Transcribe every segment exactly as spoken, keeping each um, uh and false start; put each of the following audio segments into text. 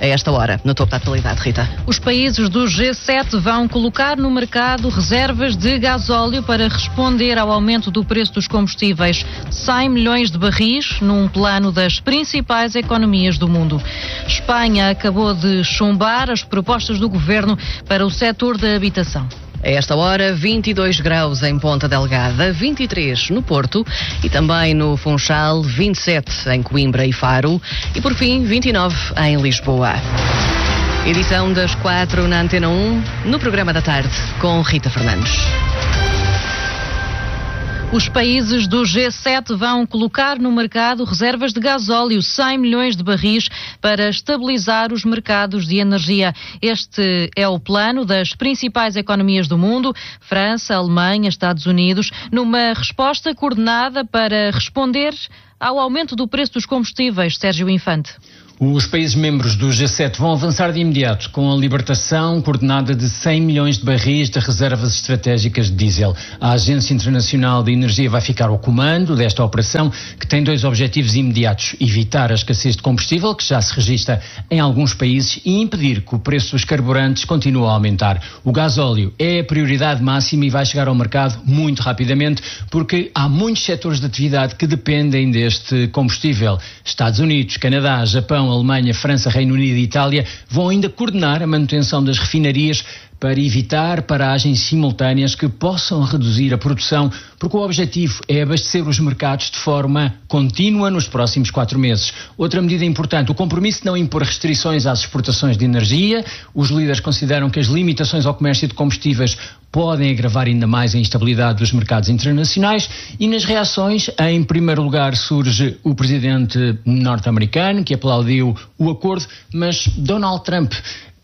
a esta hora, no topo da atualidade. Rita. Os países do G sete vão colocar no mercado reservas de gasóleo para responder ao aumento do preço dos combustíveis. cem milhões de barris num plano das principais economias do mundo. Espanha acabou de chumbar as propostas do governo para o setor da habitação. A esta hora, vinte e dois graus em Ponta Delgada, vinte e três no Porto e também no Funchal, vinte e sete em Coimbra e Faro e, por fim, vinte e nove em Lisboa. Edição das quatro na Antena um, no programa da tarde, com Rita Fernandes. Os países do G sete vão colocar no mercado reservas de gasóleo, cem milhões de barris, para estabilizar os mercados de energia. Este é o plano das principais economias do mundo, França, Alemanha, Estados Unidos, numa resposta coordenada para responder ao aumento do preço dos combustíveis. Sérgio Infante. Os países membros do G sete vão avançar de imediato com a libertação coordenada de cem milhões de barris de reservas estratégicas de diesel. A Agência Internacional de Energia vai ficar ao comando desta operação, que tem dois objetivos imediatos: evitar a escassez de combustível, que já se registra em alguns países, e impedir que o preço dos carburantes continue a aumentar. O gasóleo é a prioridade máxima e vai chegar ao mercado muito rapidamente, porque há muitos setores de atividade que dependem deste combustível. Estados Unidos, Canadá, Japão, Alemanha, França, Reino Unido e Itália vão ainda coordenar a manutenção das refinarias para evitar paragens simultâneas que possam reduzir a produção, porque o objetivo é abastecer os mercados de forma contínua nos próximos quatro meses. Outra medida importante, o compromisso de não impor restrições às exportações de energia. Os líderes consideram que as limitações ao comércio de combustíveis podem agravar ainda mais a instabilidade dos mercados internacionais. E nas reações, em primeiro lugar surge o presidente norte-americano, que aplaudiu o acordo, mas Donald Trump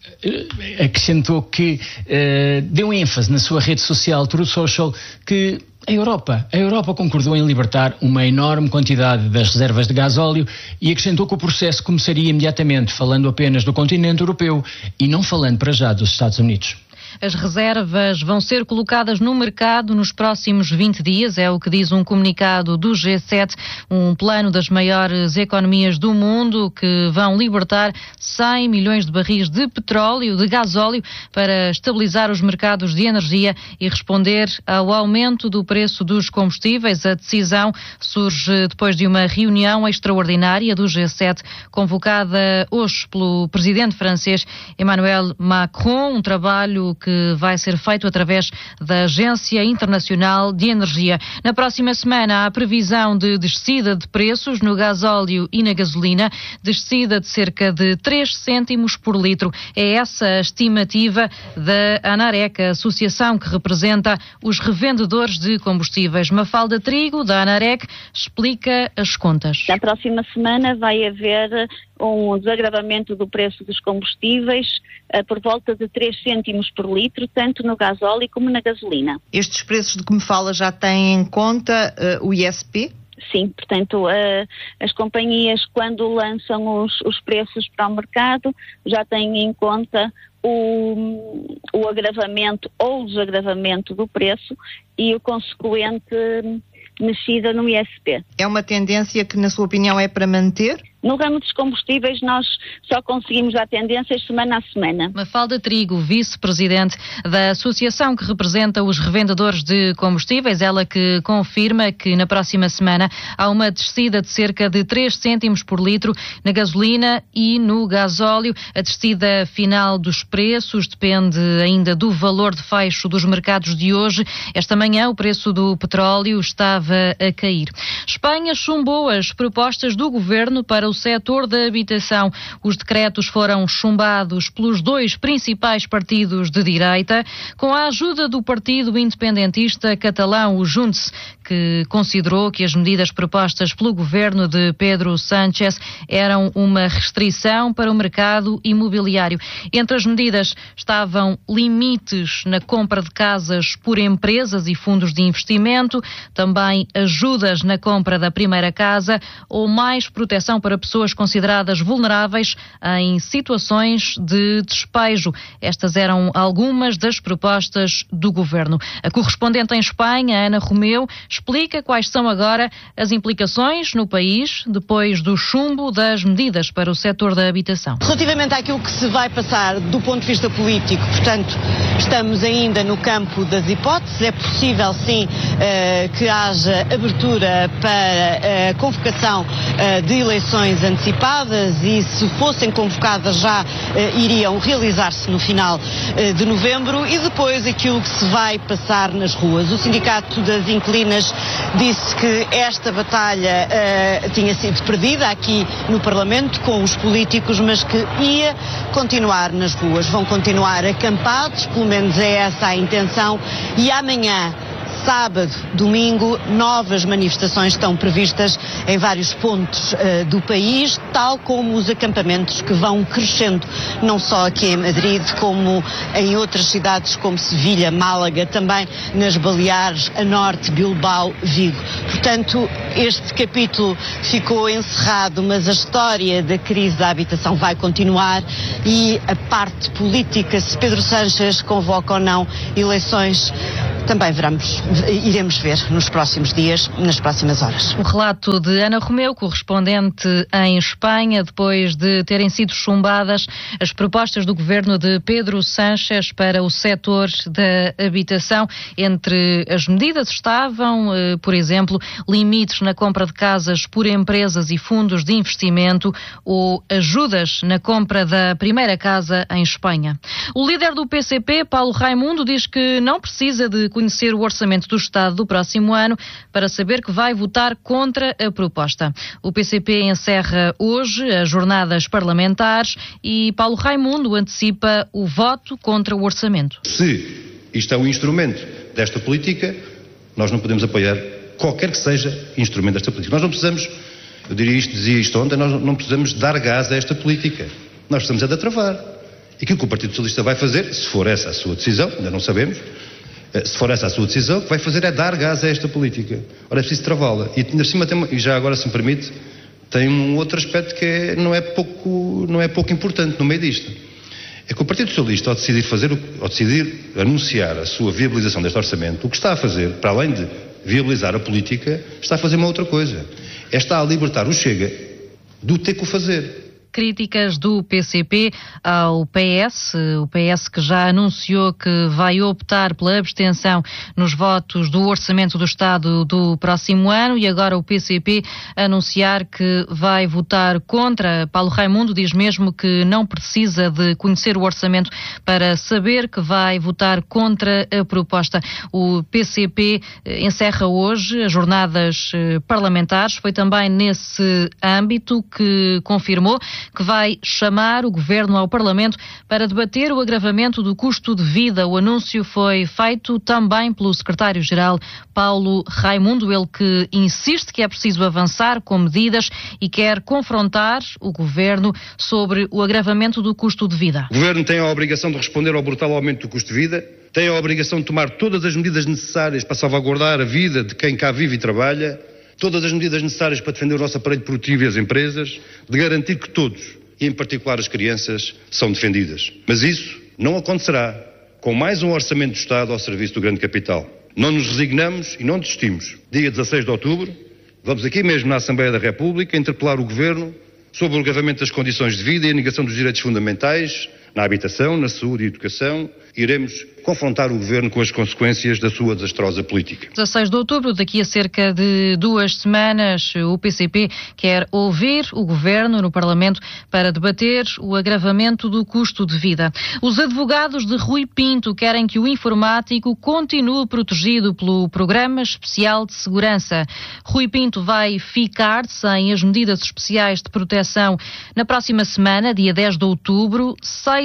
acrescentou que uh, deu ênfase na sua rede social Truth Social que a Europa, a Europa concordou em libertar uma enorme quantidade das reservas de gasóleo e acrescentou que o processo começaria imediatamente, falando apenas do continente europeu e não falando para já dos Estados Unidos. As reservas vão ser colocadas no mercado nos próximos vinte dias, é o que diz um comunicado do G sete, um plano das maiores economias do mundo que vão libertar cem milhões de barris de petróleo, de gasóleo, para estabilizar os mercados de energia e responder ao aumento do preço dos combustíveis. A decisão surge depois de uma reunião extraordinária do G sete, convocada hoje pelo presidente francês Emmanuel Macron, um trabalho que que vai ser feito através da Agência Internacional de Energia. Na próxima semana há a previsão de descida de preços no gasóleo e na gasolina, descida de cerca de três cêntimos por litro. É essa a estimativa da ANAREC, a associação que representa os revendedores de combustíveis. Mafalda Trigo, da ANAREC, explica as contas. Na próxima semana vai haver um desagravamento do preço dos combustíveis uh, por volta de três cêntimos por litro, tanto no gasóleo como na gasolina. Estes preços de que me fala já têm em conta uh, o I S P? Sim, portanto, uh, as companhias, quando lançam os, os preços para o mercado, já têm em conta o, o agravamento ou o desagravamento do preço e o consequente mexida no I S P. É uma tendência que, na sua opinião, é para manter? No ramo dos combustíveis, nós só conseguimos dar tendências semana a semana. Mafalda Trigo, vice-presidente da associação que representa os revendedores de combustíveis, ela que confirma que na próxima semana há uma descida de cerca de três cêntimos por litro na gasolina e no gasóleo. A descida final dos preços depende ainda do valor de fecho dos mercados de hoje. Esta manhã o preço do petróleo estava a cair. Espanha chumbou as propostas do governo para o setor da habitação. Os decretos foram chumbados pelos dois principais partidos de direita, com a ajuda do partido independentista catalão, o Junts, que considerou que as medidas propostas pelo governo de Pedro Sánchez eram uma restrição para o mercado imobiliário. Entre as medidas estavam limites na compra de casas por empresas e fundos de investimento, também ajudas na compra da primeira casa ou mais proteção para para pessoas consideradas vulneráveis em situações de despejo. Estas eram algumas das propostas do Governo. A correspondente em Espanha, Ana Romeu, explica quais são agora as implicações no país depois do chumbo das medidas para o setor da habitação. Relativamente àquilo que se vai passar do ponto de vista político, portanto, estamos ainda no campo das hipóteses. É possível, sim, que haja abertura para a convocação de eleições antecipadas e, se fossem convocadas já, iriam realizar-se no final de novembro, e depois aquilo que se vai passar nas ruas. O Sindicato das Inquilinas disse que esta batalha uh, tinha sido perdida aqui no Parlamento com os políticos, mas que ia continuar nas ruas. Vão continuar acampados, pelo menos é essa a intenção, e amanhã, sábado, domingo, novas manifestações estão previstas em vários pontos uh, do país, tal como os acampamentos que vão crescendo, não só aqui em Madrid, como em outras cidades como Sevilha, Málaga, também nas Baleares, a norte, Bilbao, Vigo. Portanto, este capítulo ficou encerrado, mas a história da crise da habitação vai continuar, e a parte política, se Pedro Sánchez convoca ou não eleições, também veremos, iremos ver nos próximos dias, nas próximas horas. O relato de Ana Romeu, correspondente em Espanha, depois de terem sido chumbadas as propostas do governo de Pedro Sánchez para o setor da habitação. Entre as medidas estavam, por exemplo, limites na compra de casas por empresas e fundos de investimento ou ajudas na compra da primeira casa em Espanha. O líder do P C P, Paulo Raimundo, diz que não precisa de conhecer o orçamento do Estado do próximo ano para saber que vai votar contra a proposta. O P C P encerra hoje as jornadas parlamentares e Paulo Raimundo antecipa o voto contra o orçamento. Se isto é um instrumento desta política, nós não podemos apoiar qualquer que seja instrumento desta política. Nós não precisamos, eu diria isto, dizia isto ontem, nós não precisamos dar gás a esta política. Nós precisamos é de a travar. E aquilo que o Partido Socialista vai fazer, se for essa a sua decisão, ainda não sabemos, se for essa a sua decisão, o que vai fazer é dar gás a esta política. Ora, é preciso travá-la. E, ainda cima, tem, e já agora, se me permite, tem um outro aspecto que é, não, é pouco, não é pouco importante no meio disto. É que o Partido Socialista, ao decidir fazer, ao decidir anunciar a sua viabilização deste orçamento, o que está a fazer, para além de viabilizar a política, está a fazer uma outra coisa. É está a libertar o Chega do ter que o fazer. Críticas do P C P ao P S, o P S que já anunciou que vai optar pela abstenção nos votos do Orçamento do Estado do próximo ano, e agora o P C P anunciar que vai votar contra. Paulo Raimundo diz mesmo que não precisa de conhecer o orçamento para saber que vai votar contra a proposta. O P C P encerra hoje as jornadas parlamentares. Foi também nesse âmbito que confirmou que vai chamar o Governo ao Parlamento para debater o agravamento do custo de vida. O anúncio foi feito também pelo secretário-geral Paulo Raimundo, ele que insiste que é preciso avançar com medidas e quer confrontar o Governo sobre o agravamento do custo de vida. O Governo tem a obrigação de responder ao brutal aumento do custo de vida, tem a obrigação de tomar todas as medidas necessárias para salvaguardar a vida de quem cá vive e trabalha, todas as medidas necessárias para defender o nosso aparelho produtivo e as empresas, de garantir que todos, e em particular as crianças, são defendidas. Mas isso não acontecerá com mais um orçamento do Estado ao serviço do grande capital. Não nos resignamos e não desistimos. Dia dezasseis de outubro, vamos aqui mesmo na Assembleia da República interpelar o Governo sobre o agravamento das condições de vida e a negação dos direitos fundamentais na habitação, na saúde e educação. Iremos confrontar o Governo com as consequências da sua desastrosa política. dezasseis de outubro, daqui a cerca de duas semanas, o P C P quer ouvir o Governo no Parlamento para debater o agravamento do custo de vida. Os advogados de Rui Pinto querem que o informático continue protegido pelo Programa Especial de Segurança. Rui Pinto vai ficar sem as medidas especiais de proteção na próxima semana, dia dez de outubro. Seis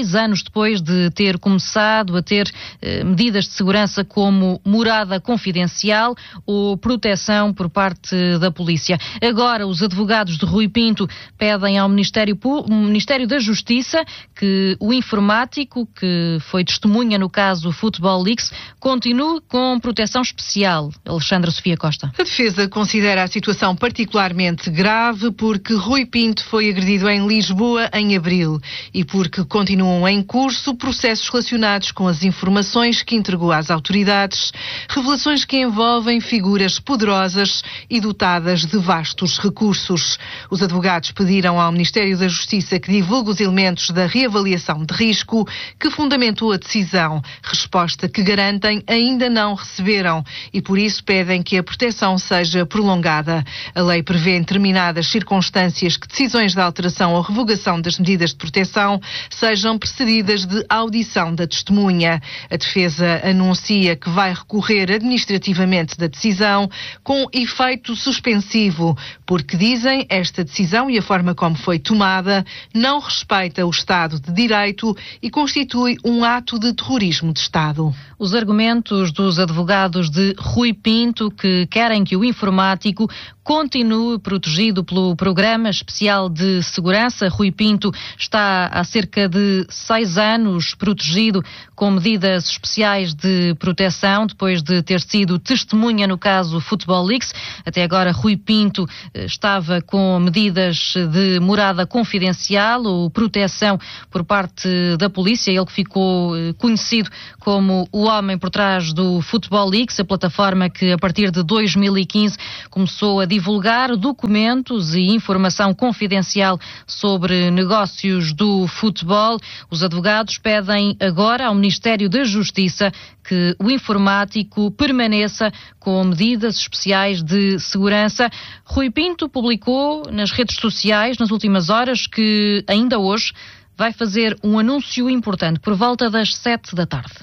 dois anos depois de ter começado a ter eh, medidas de segurança como morada confidencial ou proteção por parte da polícia. Agora, os advogados de Rui Pinto pedem ao Ministério, Ministério da Justiça que o informático, que foi testemunha no caso Football Leaks, continue com proteção especial. Alexandra Sofia Costa. A defesa considera a situação particularmente grave porque Rui Pinto foi agredido em Lisboa em abril e porque continuam em curso processos relacionados com as informações que entregou às autoridades, revelações que envolvem figuras poderosas e dotadas de vastos recursos. Os advogados pediram ao Ministério da Justiça que divulgue os elementos da reavaliação de risco que fundamentou a decisão, resposta que garantem ainda não receberam e por isso pedem que a proteção seja prolongada. A lei prevê em determinadas circunstâncias que decisões de alteração ou revogação das medidas de proteção sejam precedidas de audição da testemunha. A defesa anuncia que vai recorrer administrativamente da decisão com efeito suspensivo, porque dizem esta decisão e a forma como foi tomada não respeita o Estado de Direito e constitui um ato de terrorismo de Estado. Os argumentos dos advogados de Rui Pinto, que querem que o informático continue protegido pelo Programa Especial de Segurança. Rui Pinto está há cerca de seis anos protegido com medidas especiais de proteção, depois de ter sido testemunha no caso Football Leaks. Até agora, Rui Pinto estava com medidas de morada confidencial ou proteção por parte da polícia. Ele que ficou conhecido como o homem por trás do Football Leaks, a plataforma que a partir de dois mil e quinze começou a divulgar documentos e informação confidencial sobre negócios do futebol. Os advogados pedem agora ao Ministério da Justiça que o informático permaneça com medidas especiais de segurança. Rui Pinto publicou nas redes sociais nas últimas horas que ainda hoje vai fazer um anúncio importante por volta das sete da tarde.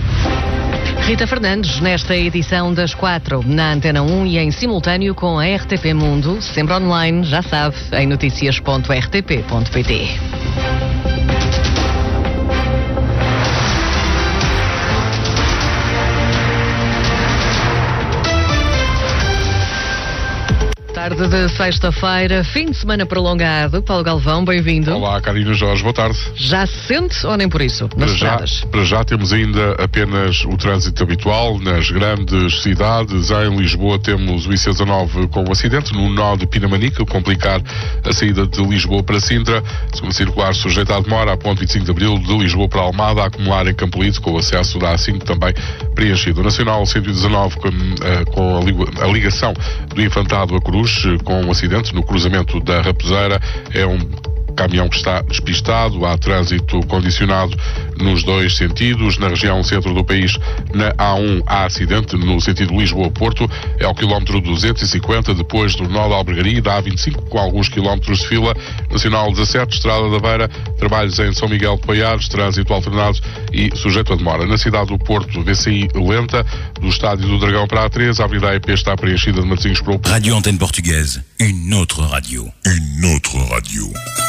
Rita Fernandes, nesta edição das quatro, na Antena um e em simultâneo com a R T P Mundo, sempre online, já sabe, em noticias ponto r t p ponto p t. Tarde de sexta-feira, fim de semana prolongado. Paulo Galvão, bem-vindo. Olá, Carina Jorge, boa tarde. Já se sente ou nem por isso? Nas para, já, para já temos ainda apenas o trânsito habitual nas grandes cidades. Em Lisboa temos o I C dezanove com um acidente no nó de Pinamanica, complicar a saída de Lisboa para Sintra. Segundo circular sujeito à demora, a ponte vinte e cinco de Abril de Lisboa para Almada, a acumular em Campolide, com o acesso da A cinco também preenchido. Nacional cento e dezanove com, com a ligação do Infantado a Cruz, com um acidente no cruzamento da Raposeira. É um caminhão que está despistado, há trânsito condicionado nos dois sentidos. Na região centro do país, na A um, há acidente no sentido Lisboa-Porto, é ao quilómetro duzentos e cinquenta, depois do nó da Albergaria e da A vinte e cinco, com alguns quilómetros de fila. Nacional dezassete, Estrada da Beira, trabalhos em São Miguel de Poiares, trânsito alternado e sujeito a demora. Na cidade do Porto, V C I lenta, do Estádio do Dragão para a A três, a Avenida A E P está preenchida de Martins para o... Radio Antenne Portugaise, une autre radio, une autre radio.